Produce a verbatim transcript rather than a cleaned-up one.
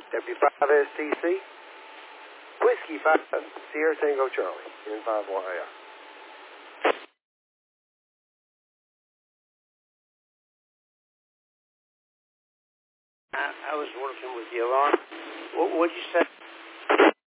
W five S T C, Whiskey five, Sierra Tango Charlie, N five Y I. I, I was working with the alarm. What would you say?